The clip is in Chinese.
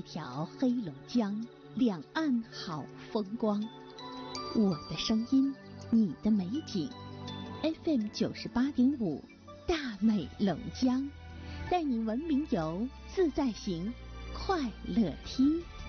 条黑龙江，两岸好风光。我的声音，你的美景。FM 98.5，大美龙江，带你文明游，自在行，快乐听。